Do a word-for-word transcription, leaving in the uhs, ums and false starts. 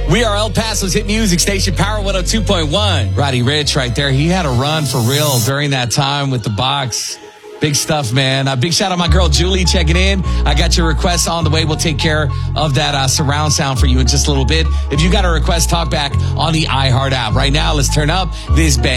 We are El Paso's hit music station, Power one oh two point one. Roddy Ricch right there. He had a run for real during that time with the box. Big stuff, man. A big shout out my girl Julie checking in. I got your request on the way. We'll take care of that uh, surround sound for you in just a little bit. If you got a request, talk back on the iHeart app. Right now, let's turn up this band.